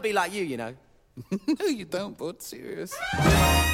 be like you, you know. No, you don't, bud. Serious.